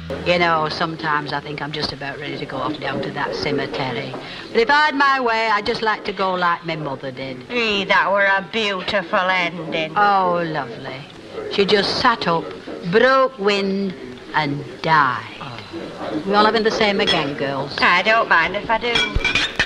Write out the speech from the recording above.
You know, sometimes I think I'm just about ready to go off down to that cemetery. But if I had my way, I'd just like to go like my mother did. That were a beautiful ending. Oh, lovely. She just sat up, broke wind, and died. We all having the same again, girls. I don't mind if I do.